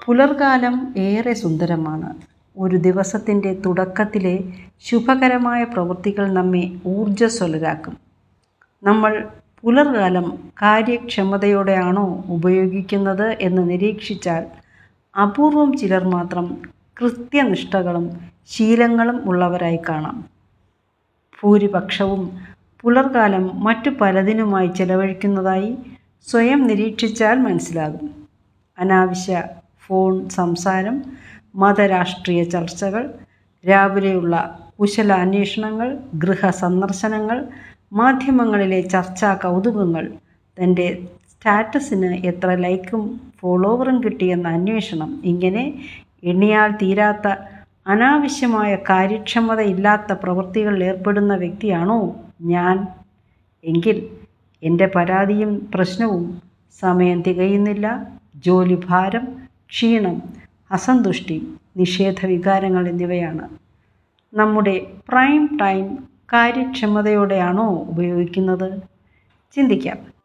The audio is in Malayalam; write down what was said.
പുലർകാലം ഏറെ സുന്ദരമാണ്. ഒരു ദിവസത്തിൻ്റെ തുടക്കത്തിലെ ശുഭകരമായ പ്രവൃത്തികൾ നമ്മെ ഊർജ്ജസ്വലരാക്കും. നമ്മൾ പുലർകാലം കാര്യക്ഷമതയോടെയാണോ ഉപയോഗിക്കുന്നത് എന്ന് നിരീക്ഷിച്ചാൽ അപൂർവം ചിലർ മാത്രം കൃത്യനിഷ്ഠകളും ശീലങ്ങളും ഉള്ളവരായി കാണാം. ഭൂരിപക്ഷവും പുലർകാലം മറ്റു പലതിനുമായി ചെലവഴിക്കുന്നതായി സ്വയം നിരീക്ഷിച്ചാൽ മനസ്സിലാകും. അനാവശ്യ ഫോൺ സംസാരം, മതരാഷ്ട്രീയ ചർച്ചകൾ, രാവിലെയുള്ള കുശലാന്വേഷണങ്ങൾ, ഗൃഹസന്ദർശനങ്ങൾ, മാധ്യമങ്ങളിലെ ചർച്ചാ കൗതുകങ്ങൾ, തൻ്റെ സ്റ്റാറ്റസിന് എത്ര ലൈക്കും ഫോളോവറും കിട്ടിയെന്ന അന്വേഷണം, ഇങ്ങനെ എണ്ണിയാൽ തീരാത്ത അനാവശ്യമായ കാര്യക്ഷമതയില്ലാത്ത പ്രവൃത്തികളിൽ ഏർപ്പെടുന്ന വ്യക്തിയാണോ ഞാൻ? എങ്കിൽ എൻ്റെ പരാതിയും പ്രശ്നവും സമയം തികയുന്നില്ല, ജോലിഭാരം, ക്ഷീണം, അസന്തുഷ്ടി, നിഷേധവികാരങ്ങൾ എന്നിവയാണ്. നമ്മുടെ പ്രൈം ടൈം കാര്യക്ഷമതയോടെയാണോ ഉപയോഗിക്കുന്നത്? ചിന്തിക്കാം.